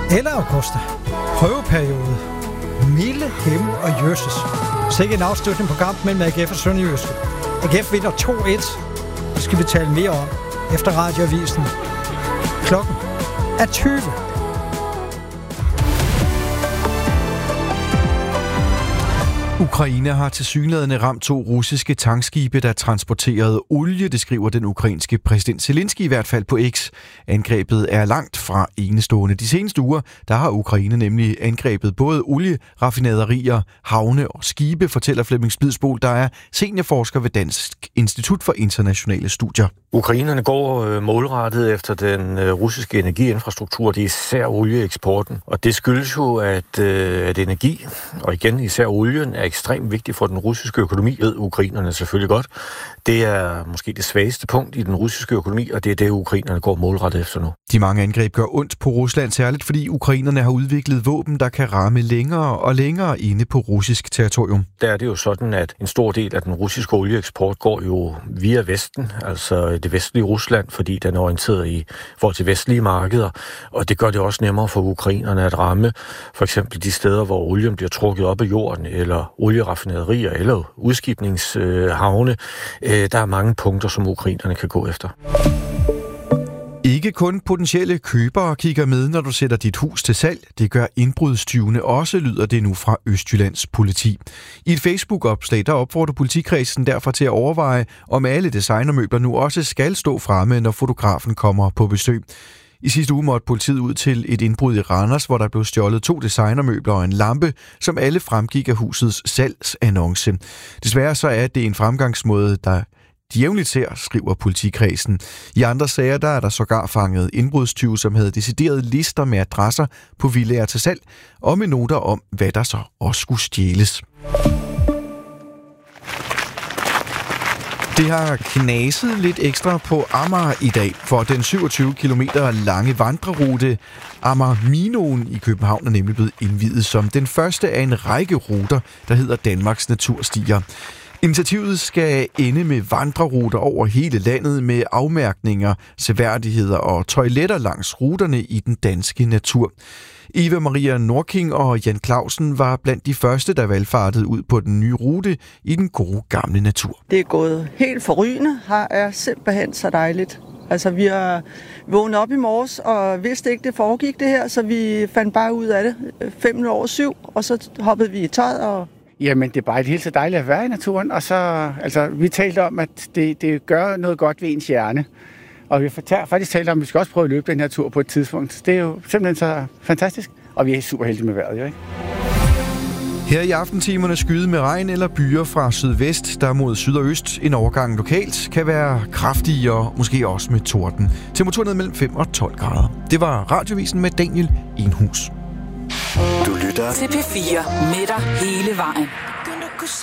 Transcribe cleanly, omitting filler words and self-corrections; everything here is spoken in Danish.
eller Augusta. Prøveperiode. Milde himmel og jøsses. Sikke en afslutning på kampen mellem AGF og Sønderjyske. AGF vinder 2-1. Det skal vi tale mere om efter radioavisen. Klokken er 20. Ukraine har tilsyneladende ramt 2 russiske tankskibe, der transporterede olie, det skriver den ukrainske præsident Zelensky i hvert fald på X. Angrebet er langt fra enestående. De seneste uger, der har Ukraine nemlig angrebet både olieraffinaderier, havne og skibe, fortæller Flemming Spidsbol, der er seniorforsker ved Dansk Institut for Internationale Studier. Ukrainerne går målrettet efter den russiske energiinfrastruktur, det er især olieeksporten. Og det skyldes jo, at energi, og igen især olien, er ekstremt vigtig for den russiske økonomi, ved ukrainerne selvfølgelig godt. Det er måske det svageste punkt i den russiske økonomi, og det er det, ukrainerne går målrettet efter nu. De mange angreb gør ondt på Rusland, særligt fordi ukrainerne har udviklet våben, der kan ramme længere og længere inde på russisk territorium. Der er det jo sådan, at en stor del af den russiske olieeksport går jo via Vesten, altså det vestlige Rusland, fordi den er orienteret i forhold til vestlige markeder, og det gør det også nemmere for ukrainerne at ramme for eksempel de steder, hvor olien bliver trukket op af jorden, eller olieraffinaderier, eller udskibningshavne. Der er mange punkter, som ukrainerne kan gå efter. Ikke kun potentielle købere kigger med, når du sætter dit hus til salg. Det gør indbrudstyvene også, lyder det nu fra Østjyllands politi. I et Facebook-opslag, der opfordrer politikredsen derfor til at overveje, om alle designermøbler nu også skal stå fremme, når fotografen kommer på besøg. I sidste uge måtte politiet ud til et indbrud i Randers, hvor der blev stjålet 2 designermøbler og en lampe, som alle fremgik af husets salgsannonce. Desværre så er det en fremgangsmåde, der de jævnligt ser, skriver politikredsen. I andre sager, der er der sågar fanget indbrudstyve, som havde deciderede lister med adresser på villaer til salg, og med noter om, hvad der så også skulle stjæles. Det har knaset lidt ekstra på Amager i dag, for den 27 km lange vandrerute Amager-Minoen i København er nemlig blevet indviet som den første af en række ruter, der hedder Danmarks Naturstier. Initiativet skal ende med vandreruter over hele landet med afmærkninger, seværdigheder og toiletter langs ruterne i den danske natur. Eva Maria Norking og Jan Clausen var blandt de første, der valgfartede ud på den nye rute i den gode gamle natur. Det er gået helt forrygende. Her er simpelthen så dejligt. Altså, vi har vågnet op i morges og vidste ikke, det foregik det her, så vi fandt bare ud af det 7:05, og så hoppede vi i tøjet og... Jamen, det er bare et helt så dejligt at være i naturen, og så, vi talte om, at det gør noget godt ved ens hjerne. Og vi har faktisk talt om, at vi skal også prøve at løbe den her tur på et tidspunkt. Det er jo simpelthen så fantastisk, og vi er super heldige med vejret, jo ikke? Her i aftentimerne skyde med regn eller byer fra sydvest, der mod syd og øst. En overgang lokalt kan være kraftig og måske også med torden. Temperaturen mellem 5 og 12 grader. Det var Radiovisen med Daniel Enhus. Du lytter til P4 med dig hele vejen.